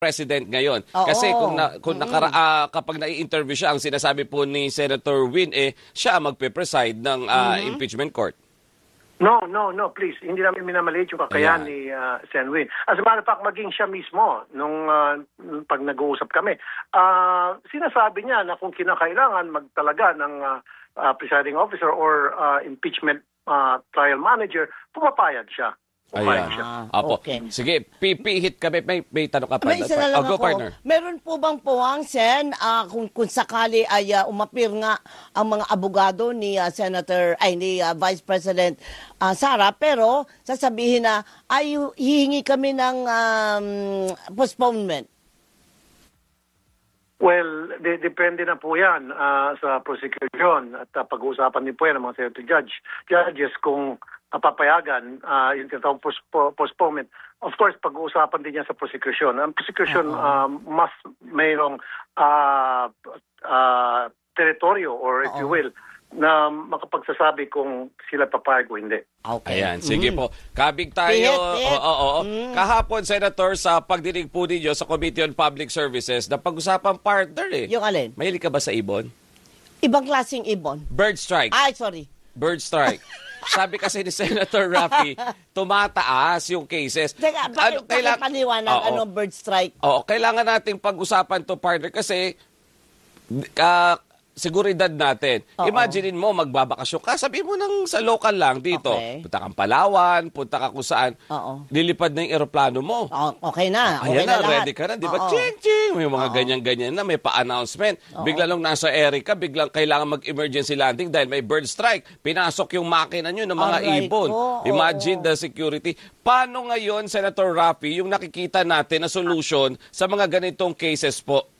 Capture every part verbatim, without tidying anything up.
president ngayon. Oo. Kasi kung, na, kung nakara, uh, kapag nai-interview siya, ang sinasabi po ni Senator Win, eh, siya ang magpe-preside ng uh, mm-hmm. impeachment court. No, no, no, please. Hindi namin minamaliit yung kakayahan ni uh, Sen Win. As a matter of fact, maging siya mismo nung uh, pag nag-uusap kami. Uh, sinasabi niya na kung kinakailangan magtalaga ng uh, uh, presiding officer or uh, impeachment uh, trial manager, pumapayag siya. Ayan. Ah, Apo. okay. Sige, pipihit kami. May, may tanong ka pa. May isa na lang oh, go, ako. partner. Meron po bang puwang, Sen, uh, kung, kung sakali ay uh, umapir nga ang mga abogado ni uh, Senator, ay ni uh, Vice President uh, Sara, pero sasabihin na ay hihingi kami ng um, postponement? Well, de- depende na po yan uh, sa prosecution at uh, pag-uusapan din po yan ng mga senator judge, judges kung papayagan uh, yung tinatawag post- postponement. Of course, pag-uusapan din yan sa prosecution. Ang prosecution uh-huh. uh, mas mayroong uh, uh, teritoryo or if uh-huh. you will, na makapagsasabi kung sila papayag o hindi. Okay. Ayan, sige mm-hmm. po. Kabig tayo. Pihit, pihit. Oo, oo, oo. Mm. Kahapon, Senator, sa pagdinig po ninyo sa Committee on Public Services, na pag-usapan partner eh. Yung alin? Mahilig ka ba sa ibon? Ibang klaseng ibon. Bird strike. Ay, sorry. Bird strike. Sabi kasi ni Senator Raffy, tumataas yung cases. Teka, bakit, ano, kailang... bakit paliwanag Oo. anong bird strike? Oo, kailangan nating pag-usapan to partner kasi uh, seguridad natin. Oo. Imaginein mo, magbabakasyon ka. Sabi mo nang sa local lang dito. Okay. Punta kang Palawan, punta ka kung saan. Oo. Lilipad na yung eroplano mo. Oh, okay na. Okay Ayan na, na, lahat. ready ka na. Di ba? Oo. Ching, ching. May mga Oo. ganyan-ganyan na. May pa-announcement. Oo. Bigla lang nasa Erica, biglang kailangan mag-emergency landing dahil may bird strike. Pinasok yung makina nyo ng mga Alright ibon. po. Imagine Oo. the security. Paano ngayon, Senator Raffy, yung nakikita natin na solution sa mga ganitong cases po?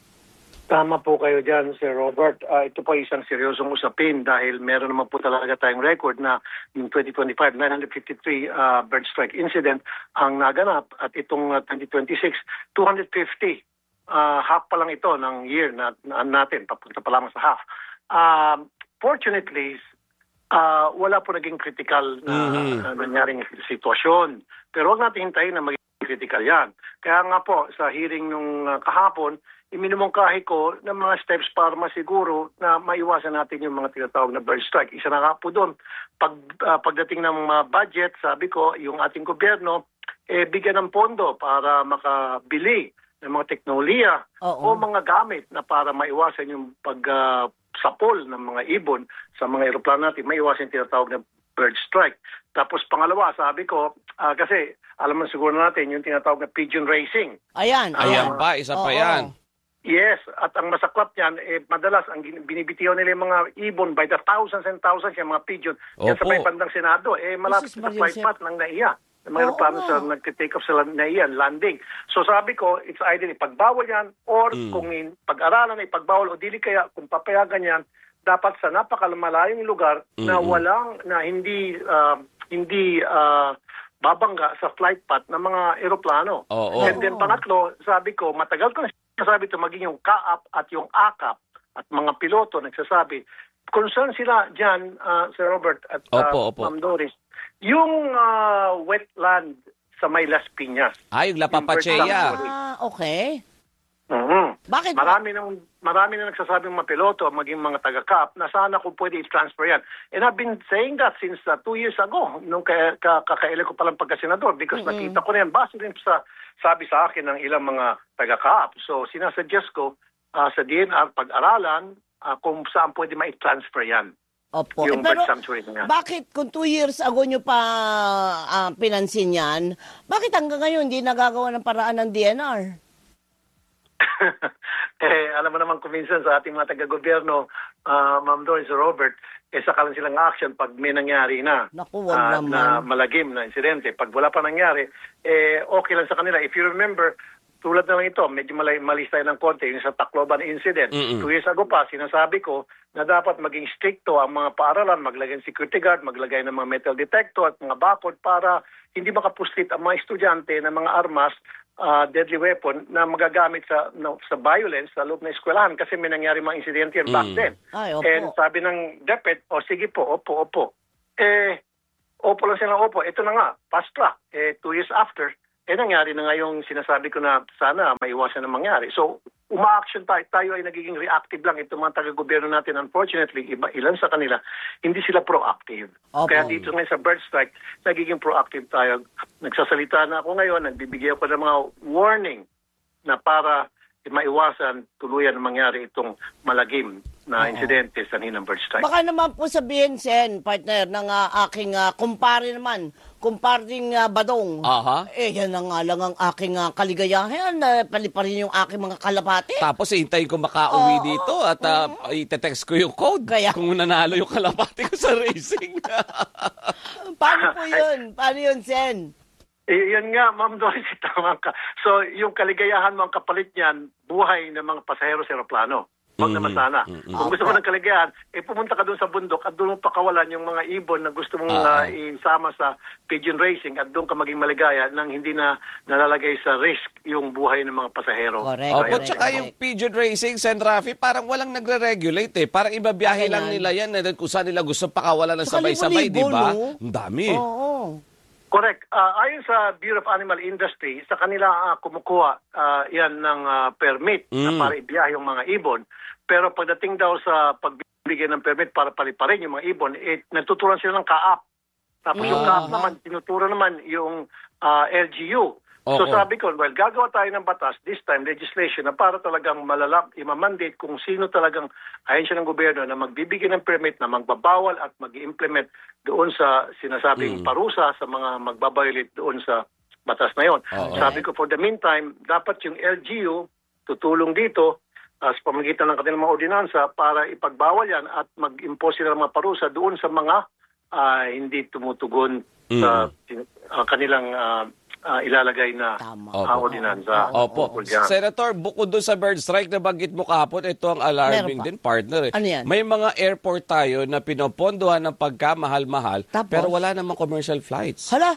Tama po kayo dyan, Sir Robert. Uh, ito po isang seryosong usapin dahil meron naman po talaga tayong record na yung twenty twenty-five, nine hundred fifty-three uh, bird strike incident ang naganap at itong uh, twenty twenty-six, two hundred fifty. Uh, half pa lang ito ng year na, na natin, papunta pa lamang sa half. Uh, fortunately, uh, wala po naging critical na mm-hmm. uh, nangyaring sitwasyon. Pero huwag natin hintayin na maging critical yan. Kaya nga po, sa hearing nung uh, kahapon, iminumungkahi ko ng mga steps para masiguro na maiwasan natin yung mga tinatawag na bird strike. Isa na nga po doon, pag, uh, pagdating ng mga budget, sabi ko, yung ating gobyerno, eh, bigyan ng pondo para makabili ng mga teknolohiya Oo. o mga gamit na para maiwasan yung pag-sapol uh, ng mga ibon sa mga aeroplano natin, maiwasan yung tinatawag na bird strike. Tapos pangalawa, sabi ko, uh, kasi alam mo siguro natin yung tinatawag na pigeon racing. Ayan. Ayan ayan. pa, isa pa Oo. yan. Yes, at ang masaklap niyan, eh, madalas ang binibitiyaw nila yung mga ibon by the thousands and thousands, yung mga pigeon, yan sa Opo. may bandang Senado, eh malapit Jesus sa Maria flight Joseph. path ng N A I A. Ng mga Oo aeroplano nga. sa nag-take off sa N A I A, landing. So sabi ko, it's either ipagbawal yan or Mm. kung in, pag-aralan na ipagbawal o dili kaya kung papayagan yan, dapat sa napakamalayong lugar na Mm-mm. walang, na hindi, uh, hindi, uh, babangga sa flight path ng mga eroplano. Oo. And then pangatlo, sabi ko, matagal ko na sabi ito, maging yung K A P at yung A K A P at mga piloto nagsasabi, concern sila dyan, uh, Sir Robert at uh, Opo, opo. Ma'am Doris, yung uh, wetland sa may Las Piñas. Ah, yung La Papacheya. Ah, okay. Mhm. Bakit? Marami nang marami na nagsasabing mga piloto, maging mga taga-K A P, na sana kung pwede i-transfer yan. And I've been saying that since uh, two years ago, nung ka, ka, kakaili ko palang pagka-senador, because Mm-hmm. nakita ko na yan, base rin sa sabi sa akin ng ilang mga taga-K A P. So sinasuggest ko uh, sa D N R pag-aralan uh, kung saan pwede ma-transfer yan. Opo. Yung Eh, pero bird sanctuary niya. bakit kung two years ago nyo pa ah, pinansin yan, bakit hanggang ngayon hindi nagagawa ng paraan ng D N R? eh, alam mo naman kuminsan sa ating mga taga-gobyerno, uh, Ma'am Doris, Robert, eh saka lang silang action pag may nangyari na, Naku, wag ah, naman. na malagim na insidente. Pag wala pa nangyari, eh okay lang sa kanila. If you remember, tulad na lang ito, medyo mali, malis tayo ng konti, yung sa Tacloban incident. Mm-mm. Two years ago pa, sinasabi ko na dapat maging stricto ang mga paaralan, maglagay ng security guard, maglagay ng mga metal detector at mga bakod para hindi makapuslit ang mga estudyante ng mga armas, uh, deadly weapon na magagamit sa no, sa violence sa loob ng eskwelahan kasi may nangyari mga insidente yan back Mm. then. Ay, opo. And sabi ng DepEd, o sige po, opo, opo. Eh, opo lang silang opo. Ito na nga, fast track. Eh, two years after, eh nangyari na nga yung sinasabi ko na sana maiwasan na mangyari. So, uma-action tayo. Tayo ay nagiging reactive lang. Itong mga taga-gobyerno natin, unfortunately, iba, ilan sa kanila, hindi sila proactive. Opo. Kaya dito ngayon sa bird strike, nagiging proactive tayo. Nagsasalita na ako ngayon, nagbibigay ako ng mga warning na para maiwasan tuluyan na mangyari itong malagim na insidente sa Ninang bird strike. Baka naman po sabihin, Sen, partner, ng uh, aking uh, kumpare naman, kumparing uh, Badong. Aha. Eh, yan na nga lang ang aking uh, kaligayahan. Uh, pali pa rin yung aking mga kalapati. Tapos hintayin ko makauwi Oo. dito at uh, ite-text ko yung code Kaya- kung nanalo yung kalapati ko sa racing. Paano po yun? Paano yun, Sen? Eh, yun nga, Ma'am Doris, tama ka. So, yung kaligayahan mo ang kapalit niyan, buhay ng mga pasahero sa aeroplano. Huwag naman sana. Kung gusto mo ng kaligayahan, eh pumunta ka doon sa bundok at doon mo pakawalan yung mga ibon na gusto mong Ah. uh, isama sa pigeon racing at doon ka maging maligaya nang hindi na nalalagay sa risk yung buhay ng mga pasahero. Correct. Opo, correct, tsaka correct. yung pigeon racing, Sen Rafi, parang walang nagre-regulate eh. Parang ibabiyahe Ganyan. lang nila yan eh, kung saan nila gusto pakawalan ng Tsaka sabay-sabay, di libo-libo, ba? no? Ang dami. Oo. Correct. Uh, ayon sa Bureau of Animal Industry, sa kanila uh, kumukuha uh, yan ng uh, permit na Mm. para ibiyahe yung mga ibon. Pero pagdating daw sa pagbibigay ng permit para paliparin yung mga ibon, eh, natuturan sila ng kaap. Tapos yung kaap naman, tinuturo naman yung uh, L G U. So Oo. sabi ko, well, gagawa tayo ng batas, this time legislation, na para talagang malalap, imamandate kung sino talagang ahensya ng gobyerno na magbibigay ng permit na magbabawal at mag-implement doon sa sinasabing parusa sa mga magbabiolate doon sa batas na yon. Oo. Sabi ko, for the meantime, dapat yung L G U tutulong dito uh, sa pamagitan ng kanilang mga ordinansa para ipagbawal yan at mag-impose sila ng mga parusa doon sa mga uh, hindi tumutugon sa uh, kanilang uh, uh, ilalagay na Tama. uh, ordinansa. Opo. Tungkol dyan. Senator, bukod doon sa bird strike na banggit mo kahapon, ito ang alarming Meron pa. din, partner. Eh. Ano yan? May mga airport tayo na pinopondohan ng pagkamahal-mahal, Tapos? pero wala namang commercial flights. Hala.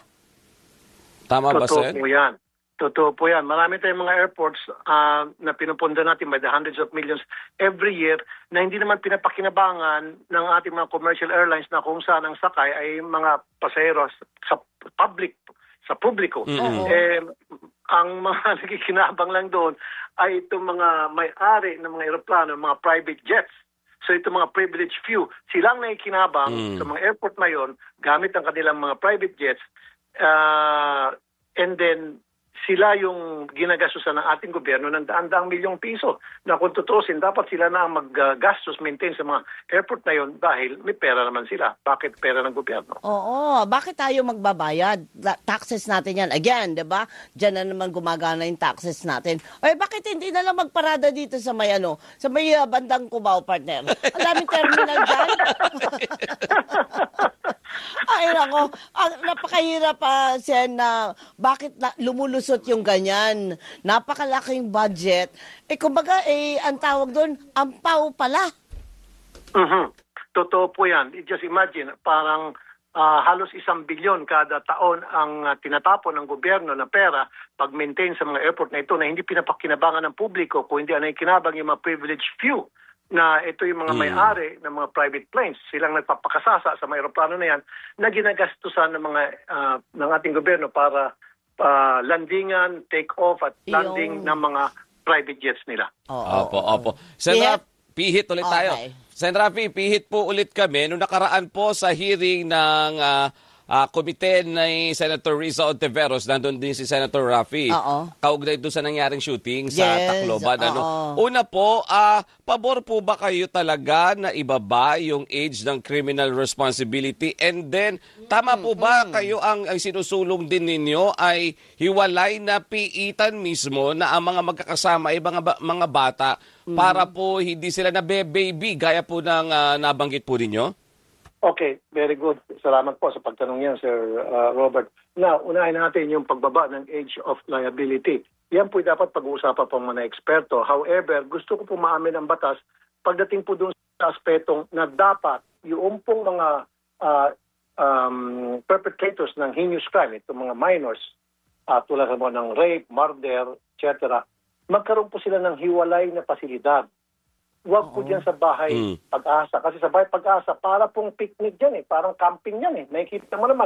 Tama ba, Totoo Sen? po yan. Totoo po yan. Marami tayong mga airports uh, na pinupunta natin by the hundreds of millions every year na hindi naman pinapakinabangan ng ating mga commercial airlines na kung saan ang sakay ay mga pasahero sa public, sa publiko. Mm-hmm. Eh, ang mga nakikinabang lang doon ay itong mga may-ari ng mga aeroplano, mga private jets. So itong mga privileged few, silang nakikinabang Mm. sa mga airport na yon gamit ang kanilang mga private jets. Uh, and then, sila yung ginagastusan ng ating gobyerno ng daan-daang milyong piso. Na kung tutusin, dapat sila na ang maggastos, maintain sa mga airport na yon dahil may pera naman sila. Bakit pera ng gobyerno? Oo, bakit tayo magbabayad? La- Taxes natin yan. Again, di ba? Diyan na naman gumagana yung taxes natin. Ay, bakit hindi na lang magparada dito sa may ano, sa may uh, bandang Cubao, partner? Ang daming terminal dyan. Ay, nako. Ang napakahirap pa, Sen, na bakit na, lumulusot yung ganyan. Napakalaking budget. Eh, kumbaga, eh, ang tawag doon, ampaw pala. Mhm. Totoo po yan. Just imagine, parang ah, halos isang bilyon kada taon ang ah, tinatapon ng gobyerno na pera pag-maintain sa mga airport na ito na hindi pinapakinabangan ng publiko kung hindi anay kinabang yung mga privileged few na ito yung mga may-ari ng mga private planes. Silang nagpapakasasa sa mga aeroplano na yan na ginagastusan ng mga ah, ng ating gobyerno para ah, landingan, take off at landing Yung- ng mga private jets nila. Oo. Opo, opo. Sen Pihit? Rafi, pihit ulit tayo. Okay. Sen Rafi, pihit po ulit kami. Noong nakaraan po sa hearing ng ah, ah, komite ni Senator Risa Ontiveros, nandun din si Senator Rafi. Oo. Kaugnay doon sa nangyaring shooting sa Yes, Tacloban. Ano? oo. Una po, ah, pabor po ba kayo talaga na ibaba yung age ng criminal responsibility? And then, tama po ba kayo ang, ang sinusulong din ninyo ay hiwalay na piitan mismo na ang mga magkakasama ay mga, ba- mga bata para po hindi sila nabe-baby gaya po ng ah, nabanggit po ninyo? Okay, very good. Salamat po sa pagtanong yan, Sir uh, Robert. Now, unahin natin yung pagbaba ng age of liability. Yan po dapat pag-uusapan po mga eksperto. However, gusto ko po maamin ang batas pagdating po doon sa aspetong na dapat yung pong mga uh, um, perpetrators ng heinous crime, itong mga minors, uh, tulad sa mga ng rape, murder, et cetera, magkaroon po sila ng hiwalay na pasilidad. Huwag po dyan sa bahay Mm. pag-asa. Kasi sa bahay pag-asa, para pong picnic dyan eh. Parang camping yan eh. Nakikita mo naman,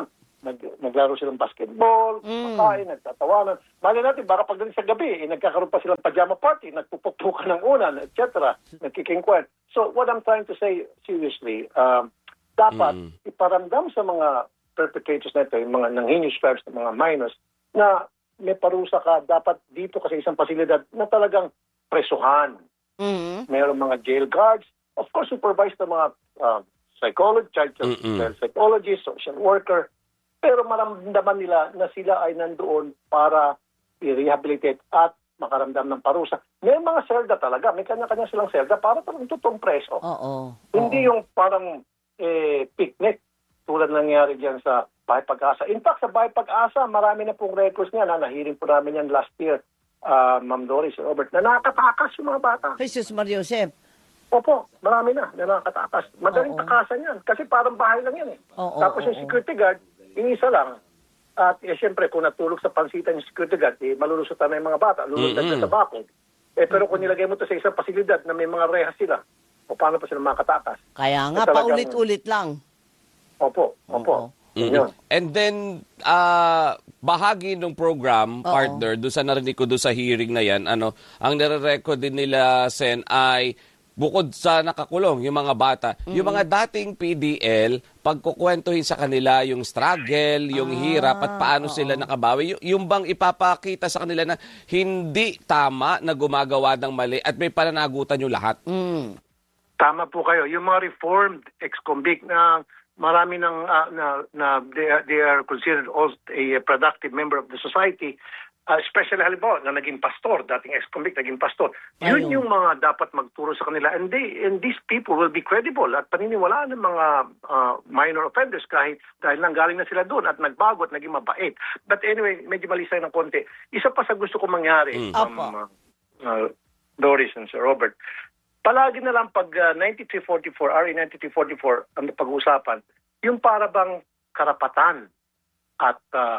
nag, naglaro silang basketball, Mm. kakain, nagtatawanan. Mali natin, baka pagdating sa gabi, eh, nagkakaroon pa silang pajama party, nagpupukpukan ng unan, et cetera, nagkikingkwen. So what I'm trying to say, seriously, um, dapat Mm. iparamdam sa mga perpetrators na ito, yung mga nang heinous crimes ng mga minors, na may parusa ka dapat dito kasi isang pasilidad na talagang presuhan. Mhm. Mayroong mga jail guards, of course, supervised ng mga uh, psychologist, child, Mm-mm. child psychologist, social worker, pero maramdaman nila na sila ay nandoon para i-rehabilitate at makaramdam ng parusa. May mga selda talaga, may kanya-kanya silang selda para talagang totoong preso. Oo. Hindi Oo. yung parang eh, picnic tulad nangyari dyan sa Bahay Pag-asa. In fact, sa Bahay Pag-asa, marami na pong records niya na nahiring po namin yan last year, uh, Ma'am Doris, Robert, na nakatakas yung mga bata. Jesus Maria Joseph. Opo, marami na na nakatakas. Madaling Oo. takasan yan kasi parang bahay lang yan eh. Oo, Tapos oo, yung security guard, yung isa lang. At eh, siyempre, kung natulog sa pansitan yung security guard, eh, malulusutan na yung mga bata, lulundag Mm-mm. na sa bakod. Eh, pero kung nilagay mo to sa isang pasilidad na may mga rehas sila, o paano pa sila makatakas? Kaya nga, Eh, talagang- paulit-ulit lang. Opo, opo. Mm-mm. Yun. And then, ah, bahagi ng program, Oo. partner, doon sa narinig ko doon sa hearing na yan, ano, ang nare-record din nila, Sen, ay bukod sa nakakulong, yung mga bata, yung mga dating P D L, pagkukwentuhin sa kanila yung struggle, yung Ah, hirap, at paano oo. sila nakabawi. Y- yung bang ipapakita sa kanila na hindi tama na gumagawa ng mali at may pananagutan yung lahat. Mm. Tama po kayo. Yung mga reformed ex-convict na marami ng ah, na, na they, are, they are considered also a productive member of the society, uh, especially halimbawa na naging pastor, dating ex-convict naging pastor. Yun Ayun. yung mga dapat magturo sa kanila. And, they, and these people will be credible at paniniwalaan ng mga ah, minor offenders kahit dahil nanggaling na sila doon at nagbago at naging mabait. But anyway, medyo malisay ng konti. Isa pa sa gusto ko mangyari, Mm. um, Apo. uh, uh, Doris and Sir Robert, palagi na lang pag uh, ninety-three forty-four, R A ninety-three forty-four ang pag-uusapan, yung para bang karapatan at uh,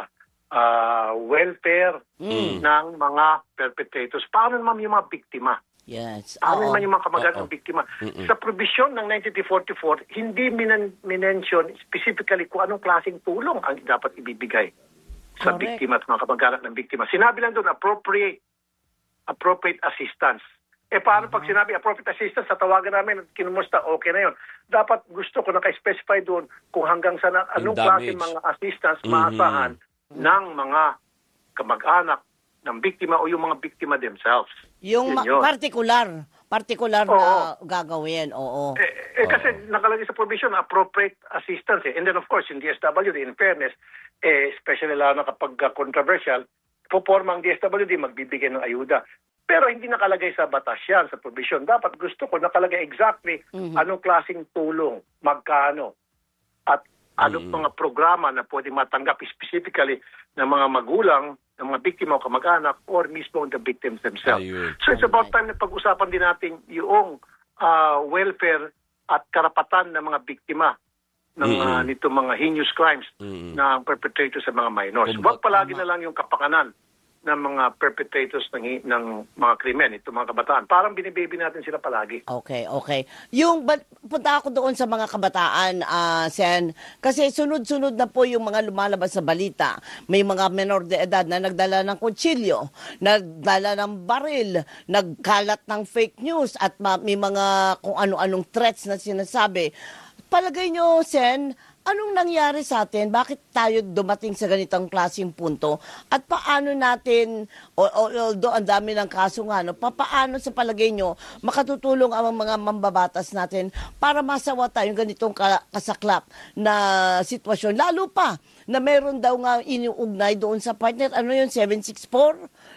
uh, welfare Mm. ng mga perpetrators. Paano naman yung mga biktima? Yes. Paano Oo. naman yung mga kamag-anak Oo. ng biktima? Mm-mm. Sa provision ng ninety-three forty-four, hindi minan- minention specifically kung anong klaseng tulong ang dapat ibibigay sa Correct. biktima at mga kamag-anak ng biktima. Sinabi lang doon, appropriate appropriate assistance. Eh, paano pag sinabi appropriate assistance, sa tawagan namin, kinumusta, okay na yun. Dapat gusto ko naka-specify doon kung hanggang sa na, anong klase damage. mga assistance Mhm. maasahan ng mga kamag-anak ng biktima o yung mga biktima themselves. Yung Yun ma- yun. particular, particular na gagawin, oo. Eh, eh, kasi nakalagay sa provision, appropriate assistance. Eh. And then of course, yung D S W D, in fairness, eh, especially lalo na kapag uh, controversial, puporma ang D S W D, magbibigay ng ayuda. Pero hindi nakalagay sa batas yan, sa provision. Dapat gusto ko nakalagay exactly anong klaseng tulong, magkano, at anong mga programa na pwede matanggap specifically ng mga magulang, ng mga biktima o kamag-anak, or mismo the victims themselves. Ayun. So it's about time na pag-usapan din natin yung ah, welfare at karapatan ng mga biktima ng ah, nito mga heinous crimes Mm-mm. na perpetrators sa mga minors. Kumbaga, Huwag palagi na lang yung kapakanan ng mga perpetrators ng, ng mga krimen, ito mga kabataan. Parang binibaby natin sila palagi. Okay, okay. Yung, but, punta ako doon sa mga kabataan, ah, Sen, kasi sunod-sunod na po yung mga lumalabas sa balita. May mga menor de edad na nagdala ng kutsilyo, nagdala ng baril, nagkalat ng fake news, at ma- may mga kung ano-anong threats na sinasabi. Palagay nyo, Sen, anong nangyari sa atin? Bakit tayo dumating sa ganitong klaseng punto? At paano natin, o- o- although ang dami ng kaso nga, no, pa- paano sa palagay nyo makatutulong ang mga mambabatas natin para masawa tayong ganitong ka- kasaklap na sitwasyon? Lalo pa na meron daw nga iniugnay doon sa partner, ano yun, seven six four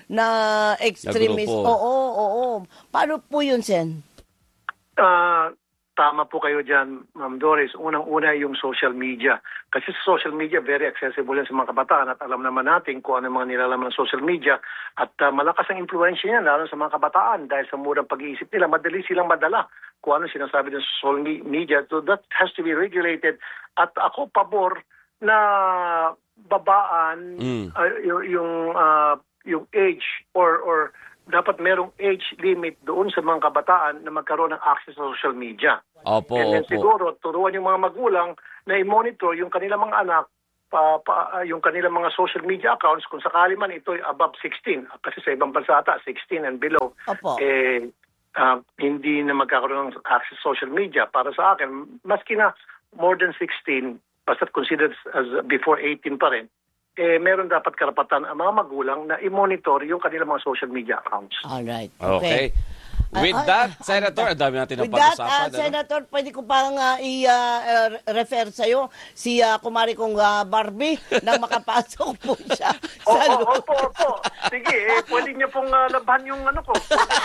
na extremist. Na grupo. Oo, oo, oo. Paano po yun, Sen? Ah, tama po kayo dyan, Ma'am Doris. Unang-una yung social media. Kasi sa social media, very accessible yan sa mga kabataan at alam naman natin kung ano yung mga nilalaman ng social media at ah, malakas ang impluensya niya lalo sa mga kabataan dahil sa murang pag-iisip nila. Madali silang madala kung ano sinasabi ng social me- media. So that has to be regulated. At ako pabor na babaan Mm. ah, yung yung, ah, yung age or or dapat merong age limit doon sa mga kabataan na magkaroon ng access sa social media. Opo, And then opo. siguro, turuan yung mga magulang na i-monitor yung kanilang mga anak pa, pa, ah, yung kanilang mga social media accounts, kung sakali man ito ay above sixteen, kasi sa ibang bansa ata, sixteen and below, Opo. eh, ah, hindi na magkakaroon ng access sa social media. Para sa akin, maski na more than sixteen, basta considered as before eighteen pa rin, eh, meron dapat karapatan ang mga magulang na i-monitor yung kanilang mga social media accounts. Alright. Okay. With Ah, that, ah, Senator, ang dami natin ng With that, pag-usapan. ah, ano? Senator, pwede ko pang uh, i-refer sa'yo si uh, kumari kong ah, Barbie nang makapasok po siya Oo, sa oh, loob. opo, opo. Sige, eh, pwede niyo pong uh, labahan yung ano ko.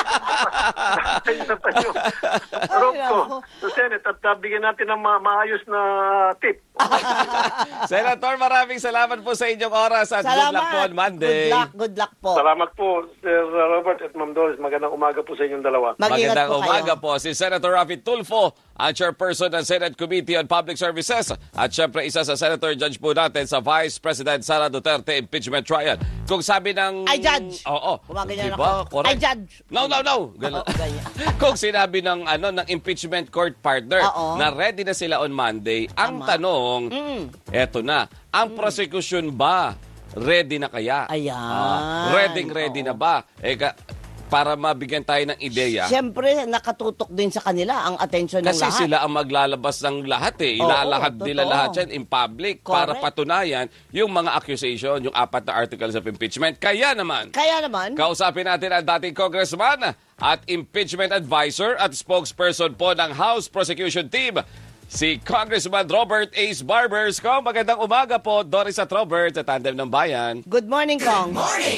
Labahan yung rope ko nako. sa Senate at uh, bigyan natin ng ma- maayos na tip. Senator, maraming salamat po sa inyong oras at good luck po on Monday. Good luck, good luck po. Salamat po, Sir Robert at Ma'am Doris. Magandang umaga po sa inyong dalawa. Mag-ingat Magandang po kayo. umaga po si Senator Rafi Tulfo, ang chairperson ng Senate Committee on Public Services at syempre isa sa Senator Judge po natin sa Vice President Sara Duterte impeachment trial. Kung sabi ng... Ay, Judge! Oo. Gumaganyan Diba? ako. Correct. Ay, Judge! No, no, no. Ganun. Oo, ganyan. Kung sinabi ng ano ng impeachment court partner Oo. na ready na sila on Monday, ang Tama. tanong, eto na, ang prosecution ba ready na kaya? Ayan. Ah, ready ready Oo. na ba? Eh, ka- para mabigyan tayo ng ideya. Siyempre, nakatutok din sa kanila ang atensyon ng Kasi lahat. sila ang maglalabas ng lahat eh. Oo, Ilalahad nila totoo. lahat yan in public para Correct. patunayan yung mga accusation, yung apat na articles of impeachment. Kaya naman, Kaya naman, kausapin natin ang dating congressman at impeachment advisor at spokesperson po ng House Prosecution Team, si Congressman Robert Ace Barbers. Kong, magandang umaga po. Doris at Robert sa Tandem ng Bayan. good morning, Kong.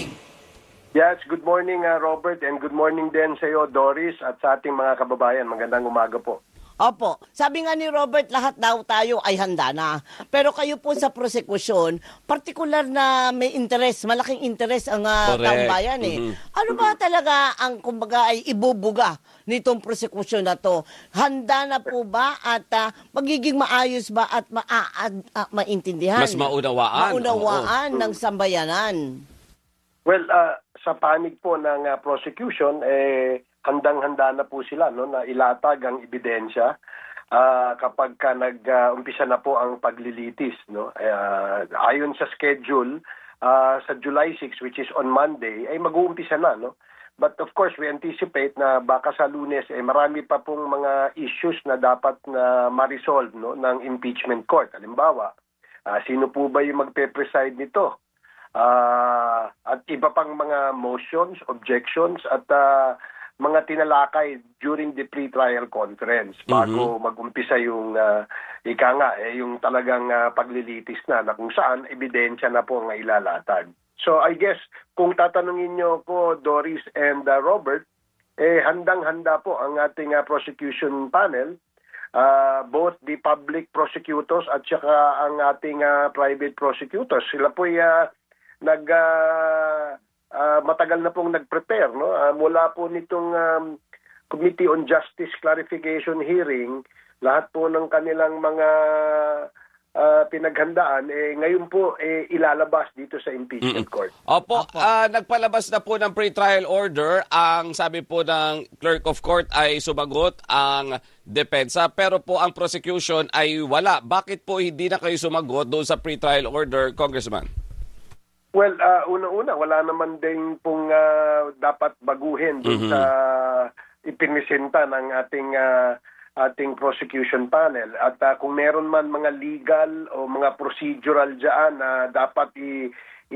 Yes, good morning uh, Robert and good morning din sa iyo Doris at sa ating mga kababayan. Magandang umaga po. Opo. Sabi nga ni Robert, lahat daw tayo ay handa na. Pero kayo po sa prosekusyon, partikular na may interest, malaking interest ang uh, Correct. taong bayan eh. Mhm. Ano ba talaga ang kumbaga ay ibubuga nitong prosekusyon na to? Handa na po ba at uh, magiging maayos ba at ma- uh, uh, maintindihan? Mas maunawaan. Maunawaan ng sambayanan. Well, uh, sa panig po ng uh, prosecution, eh, handang-handa na po sila no, na ilatag ang ebidensya uh, kapag ka nag-umpisa uh, na po ang paglilitis. No? Uh, ayon sa schedule, uh, sa July sixth, which is on Monday, ay mag-uumpisa na. No? But of course, we anticipate na baka sa Lunes, eh, marami pa pong mga issues na dapat na ma-resolve no, ng impeachment court. Halimbawa, uh, sino po ba yung magpe-preside nito? Uh, at iba pang mga motions, objections at uh, mga tinalakay during the pre-trial conference bago mag-umpisa yung uh, ika nga, eh, yung talagang uh, paglilitis na na kung saan ebidensya na po ang ilalatag. So I guess kung tatanungin nyo ko Doris and uh, Robert, eh handang-handa po ang ating uh, prosecution panel, uh, both the public prosecutors at saka ang ating uh, private prosecutors. Sila po uh, nag uh, uh, matagal na pong nag-prepare no uh, mula po nitong um, Committee on Justice Clarification hearing, lahat po ng kanilang mga uh, pinaghandaan eh ngayon po eh ilalabas dito sa impeachment court. Opo, ah, nagpalabas na po ng pre-trial order. Ang sabi po ng clerk of court ay sumagot ang depensa, pero po ang prosecution ay wala. Bakit po hindi na kayo sumagot doon sa pre-trial order, Congressman? Well, uh, una-una, wala naman din pong uh, dapat baguhin dun sa ipinisenta ng ating uh, ating prosecution panel. At uh, kung meron man mga legal o mga procedural dyan na dapat i-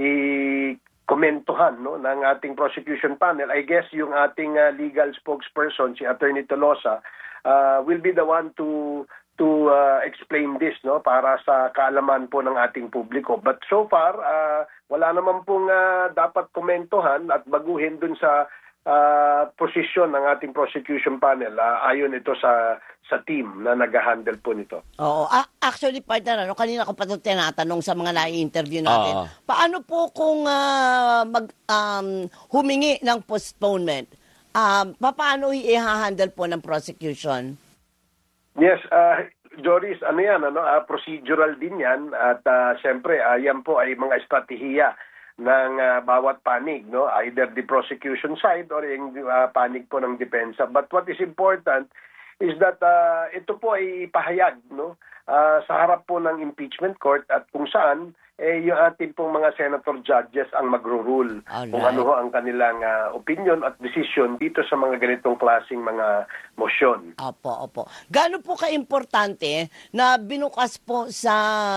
i-komentuhan no, ng ating prosecution panel, I guess yung ating uh, legal spokesperson, si Attorney Tolosa, uh, will be the one to to uh, explain this no para sa kaalaman po ng ating publiko. But so far, uh, wala naman pong uh, dapat komentuhan at baguhin dun sa uh, posisyon ng ating prosecution panel uh, ayon ito sa sa team na nag-handle po nito. Oo. A- actually, partner, ano, kanina ko pa ito tinatanong sa mga nai-interview natin. Oo. Paano po kung ah, mag, um, humingi ng postponement? Um, paano i-handle po ng prosecution? Yes, uh, Joris, ano yan, ano, uh, procedural din yan at uh, siyempre uh, yan po ay mga estratehiya ng uh, bawat panig, no? Either the prosecution side or yung uh, panig po ng depensa. But what is important is that uh, ito po ay ipahayag no, ah, sa harap po ng impeachment court at kung saan eh yung ating pong mga senator judges ang magro-rule Alright. kung ano ho ang kanilang ah, opinion at decision dito sa mga ganitong klaseng mga motion. Opo, opo. Gaano po ka-importante na binukas po sa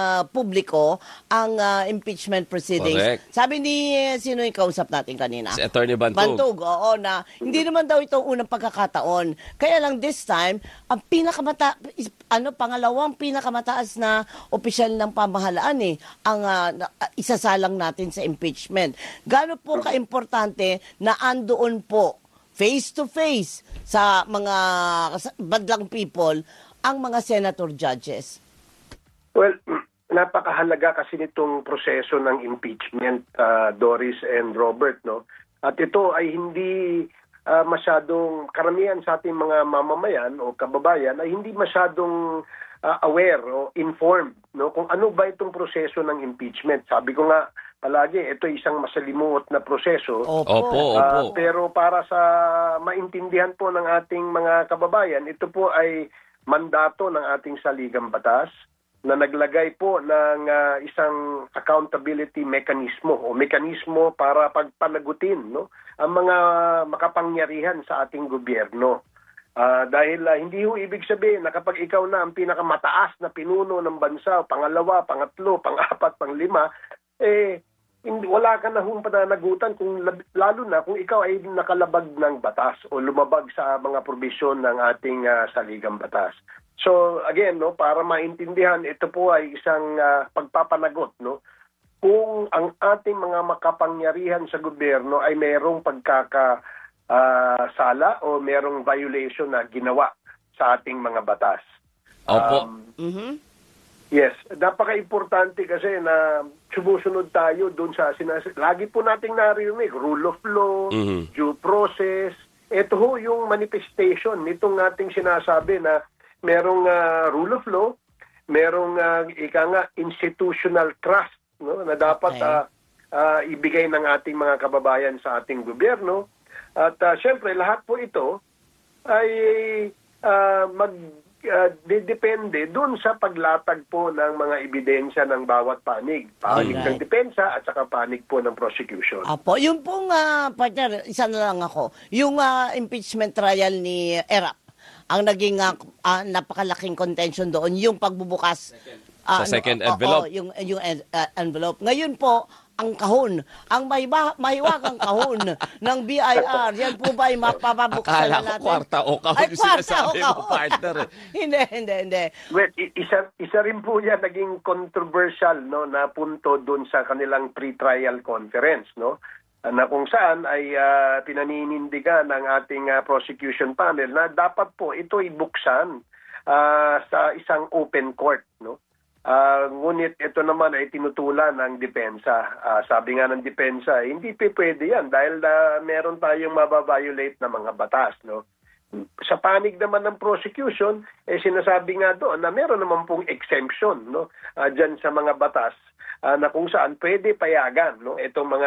publiko ang ah, impeachment proceedings? Correct. Sabi ni, eh, sino yung kausap natin kanina? Si Attorney Bantog. Bantog, oo, na hindi naman daw ito unang pagkakataon. Kaya lang this time, ang pinakamata, is- ano, pangalawang pinakamataas na opisyal ng pamahalaan eh, ang ah, na- ah, isasalang natin sa impeachment. Gaano po ka-importante na andoon po face to face sa mga sa- badlang people ang mga senator judges? Well, napakahalaga kasi nitong proseso ng impeachment, ah, Doris and Robert, no? At ito ay hindi ah, masyadong, karamihan sa ating mga mamamayan o kababayan ay hindi masyadong ah, aware o informed, no? Kung ano ba itong proseso ng impeachment. Sabi ko nga palagi, ito isang masalimuot na proseso. Opo, Ah, opo. pero para sa maintindihan po ng ating mga kababayan, ito po ay mandato ng ating saligang batas na naglagay po ng ah, isang accountability mechanismo o mekanismo para pagpanagutin, no, ang mga makapangyarihan sa ating gobyerno. Ah, dahil ah, hindi ho ibig sabihin na kapag ikaw na ang pinakamataas na pinuno ng bansa, pangalawa, pangatlo, pangapat, panglima, eh hindi, wala ka na hong pananagutan kung lab- lalo na kung ikaw ay nakalabag ng batas o lumabag sa mga probisyon ng ating ah, saligang batas. So again, no, para maintindihan, ito po ay isang ah, pagpapanagot, no, kung ang ating mga makapangyarihan sa gobyerno ay mayroong pagkaka ah, sala o mayroong violation na ginawa sa ating mga batas. Opo. Um, Mhm. Yes, napaka-importante kasi na sumusunod tayo doon sa sinas- lagi po nating naririnig, rule of law, Mhm. due process. Ito ho yung manifestation nitong ating sinasabi na merong ah, rule of law, merong ah, ika nga institutional trust, no, na dapat Okay. ah, ah, ibigay ng ating mga kababayan sa ating gobyerno. At uh, syempre lahat po ito ay ah, mag uh, depende doon sa paglatag po ng mga ebidensya ng bawat panig. Panig Alright. ng depensa at saka panig po ng prosecution. Apo, yung pong ah, partner, isa na lang ako, yung ah, impeachment trial ni Erap, ang naging ah, ah, napakalaking contention doon, yung pagbubukas ah, Sa second ano, oo, envelope. yung, yung en- ah, envelope. Ngayon po, ang kahon, ang mahiwa, mahiwagang kahon ng B I R, yan po ba ay mapapabuksan Akala na ko natin? kwarta o kahon Ay, yung kwarta sinasabi o mo, kahon. partner. hindi, hindi, hindi. Well, i- isa isa rin po yan naging controversial, no, na punto doon sa kanilang pre-trial conference, no, na kung saan ay ah, pinaninindigan ng ating ah, prosecution panel na dapat po ito ibuksan ah, sa isang open court, no. Ah, ngunit ito naman ay tinutulan ng depensa. Ah, sabi nga ng depensa, hindi pa pwede yan dahil ah, meron tayong mababiolate na mga batas, no. Sa panig naman ng prosecution, eh sinasabi nga doon na meron naman pong exemption, no, ah, dyan sa mga batas ah, na kung saan pwede payagan, no, itong mga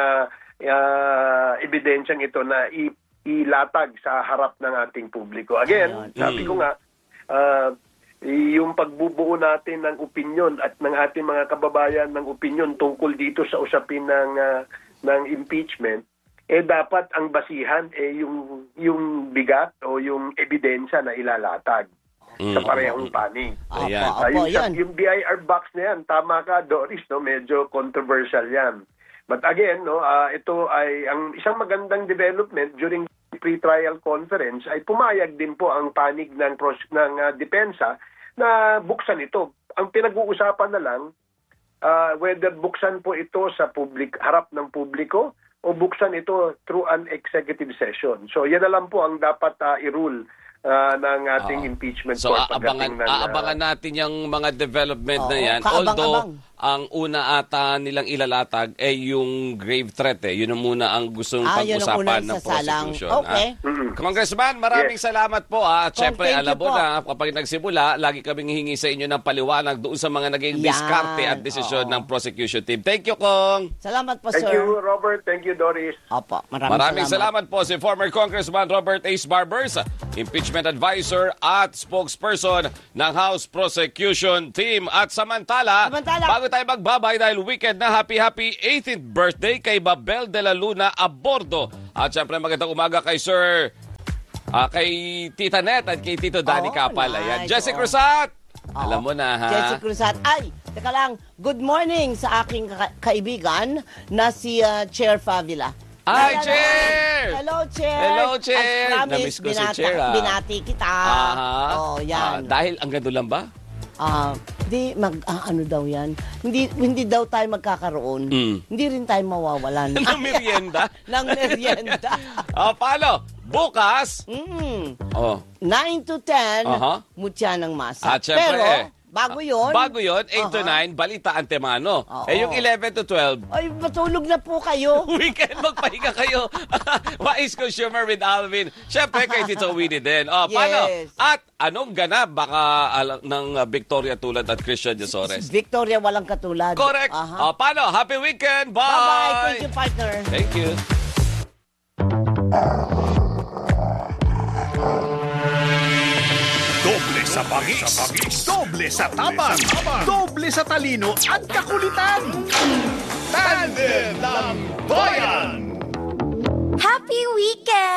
ah, ebidensyang ito na i- ilatag sa harap ng ating publiko. Again, Ayun. sabi ko nga, ah, yung pagbubuo natin ng opinyon at ng ating mga kababayan ng opinyon tungkol dito sa usapin ng ah, ng impeachment, eh dapat ang basihan eh yung yung bigat o yung ebidensya na ilalatag sa Mm. parehong panig. Opo, Ayan. Ah, opo, yung, yan. yung B I R box na yan, tama ka Doris, no, medyo controversial yan. But again, no, ah, ito ay ang isang magandang development during pre-trial conference ay pumayag din po ang panig ng pros- ng ah, depensa na buksan ito. Ang pinag-uusapan na lang ah, whether buksan po ito sa public harap ng publiko o buksan ito through an executive session. So yan na lang po ang dapat ah, i-rule ah, ng ating Oo. impeachment So court aabangan, pagdating ng, ah, aabangan natin yung mga development na Oo, yan. kaabang-abang. Although, ang una ata nilang ilalatag ay yung grave threat eh. Yun ang muna ang gustong Ah, yun ang pag-usapan unang ng sasalang. prosecution. Okay. ah. Congressman, maraming salamat po. Ah. At Kong, syempre, thank alam you mo po. na, kapag nagsimula, lagi kaming hihingi sa inyo ng paliwanag doon sa mga naging Yan. diskarte at desisyon Oo. ng prosecution team. Thank you, Kong. Salamat po, Thank sir. you, Robert. Thank you, Doris. Opo, maraming, Maraming salamat po si former Congressman Robert Ace Barbers. impeachment advisor at spokesperson ng House Prosecution Team. At samantala, Samantala. bago tayo magbabay dahil weekend na, happy happy eighteenth birthday kay Babel de la Luna Abordo. At syempre magandang umaga kay Sir, ah, kay Tita Net at kay Tito Danny Oh, Capal. nice. Ayan. Jesse Oh. Cruzat! Oo. Alam mo na, ha? Jesse Cruzat. Ay, teka lang. Good morning sa aking ka- kaibigan na si uh, Chair Favila. Hi, Hello, Chair! Hello, Chair! Hello, Chair! As promised, Na-miss ko si binata- Chair, ah. binati kita. Aha. Oh, yan. Ah, dahil ang gando lang ba? Ah, di mag ah, ano daw 'yan? Hindi hindi daw tayo magkakaroon. Mm. Hindi rin tayo mawawalan Ng merienda? ng merienda. Ah, paano? Bukas? Mm. Oh. nine to ten, Aha. mutya ng masa. At syempre, Pero eh, bago 'yon. Bago yun, eight to Aha. nine, balita antemano. Oo. Eh, yung eleven to twelve, Ay, matulog na po kayo. weekend, magpahinga kayo. Mais Consumer with Alvin. Siyempre, kay Tito Winnie din. Oh, paano? Yes. At anong ganap baka al- ng uh, Victoria Tulad at Christian Yosores? Victoria walang katulad. Correct. Aha. Oh, paano? Happy weekend. Bye! Bye-bye. Thank you, partner. Thank you. Doble sa bangis, doble sa tapang, doble sa talino at kakulitan. Tandem ng Bayan! Happy weekend!